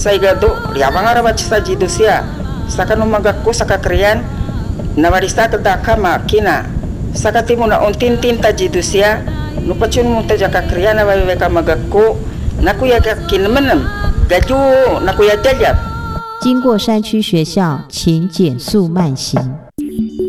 saigado liabang arabat sa jidusya saka numagakko sa kakriyan namarista kadaka makina saka timuna untin-tinta jidusya nupacun mo ta kakriyan na babeka magakko nakuya kinmenem gaju nakuya jajab。 经过山区学校，请减速慢行。